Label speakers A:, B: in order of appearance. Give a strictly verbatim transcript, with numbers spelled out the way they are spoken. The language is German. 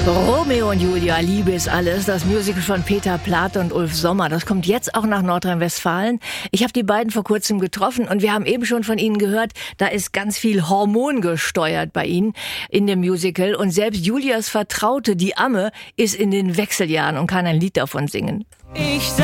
A: Romeo und Julia, Liebe ist alles, das Musical von Peter Plate und Ulf Sommer, das kommt jetzt auch nach Nordrhein-Westfalen. Ich habe die beiden vor kurzem getroffen und wir haben eben schon von ihnen gehört, da ist ganz viel Hormon gesteuert bei ihnen in dem Musical und selbst Julias Vertraute, die Amme, ist in den Wechseljahren und kann ein Lied davon singen.
B: Ich